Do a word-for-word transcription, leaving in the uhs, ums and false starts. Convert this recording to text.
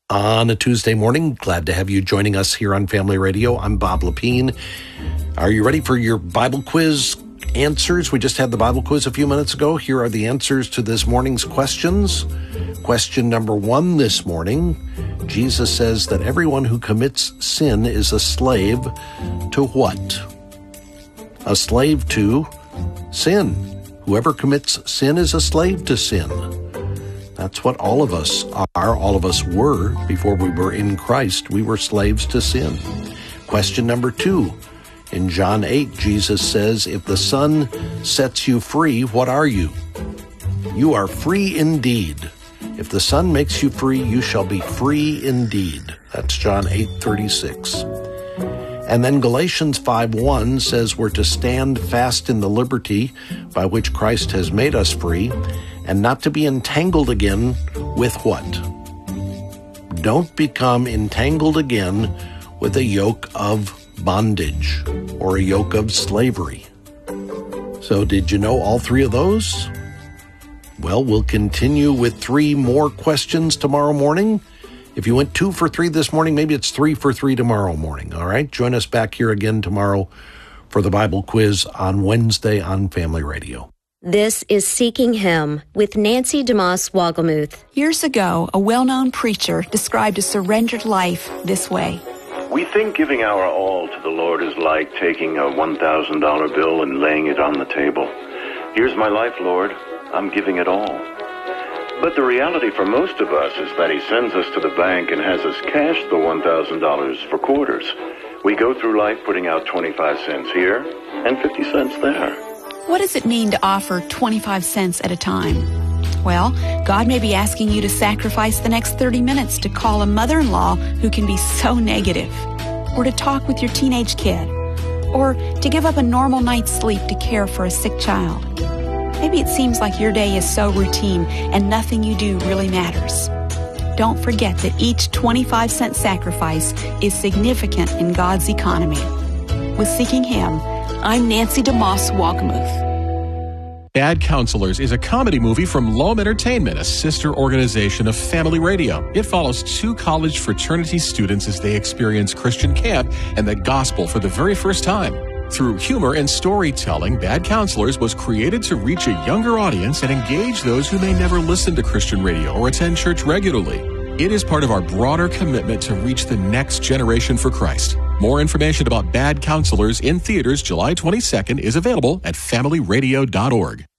on a Tuesday morning. Glad to have you joining us here on Family Radio. I'm Bob Lepine. Are you ready for your Bible quiz answers? We just had the Bible quiz a few minutes ago. Here are the answers to this morning's questions. Question number one this morning. Jesus says that everyone who commits sin is a slave to what? A slave to sin. Whoever commits sin is a slave to sin. That's what all of us are, all of us were before we were in Christ. We were slaves to sin. Question number two. In John eight, Jesus says, if the Son sets you free, what are you? You are free indeed. If the Son makes you free, you shall be free indeed. That's John eight thirty-six. And then Galatians five one says we're to stand fast in the liberty by which Christ has made us free, and not to be entangled again with what? Don't become entangled again with a yoke of bondage or a yoke of slavery. So did you know all three of those? Well, we'll continue with three more questions tomorrow morning. If you went two for three this morning, maybe it's three for three tomorrow morning, all right? Join us back here again tomorrow for the Bible quiz on Wednesday on Family Radio. This is Seeking Him with Nancy DeMoss Wogelmuth. Years ago, a well-known preacher described a surrendered life this way. We think giving our all to the Lord is like taking a one thousand dollar bill and laying it on the table. Here's my life, Lord. I'm giving it all. But the reality for most of us is that he sends us to the bank and has us cash the one thousand dollars for quarters. We go through life putting out twenty-five cents here and fifty cents there. What does it mean to offer twenty-five cents at a time? Well, God may be asking you to sacrifice the next thirty minutes to call a mother-in-law who can be so negative, or to talk with your teenage kid, or to give up a normal night's sleep to care for a sick child. Maybe it seems like your day is so routine and nothing you do really matters. Don't forget that each twenty-five cent sacrifice is significant in God's economy. With Seeking Him, I'm Nancy DeMoss Wogelmuth. Bad Counselors is a comedy movie from Loam Entertainment, a sister organization of Family Radio. It follows two college fraternity students as they experience Christian camp and the gospel for the very first time. Through humor and storytelling, Bad Counselors was created to reach a younger audience and engage those who may never listen to Christian radio or attend church regularly. It is part of our broader commitment to reach the next generation for Christ. More information about Bad Counselors in theaters July twenty-second is available at family radio dot org.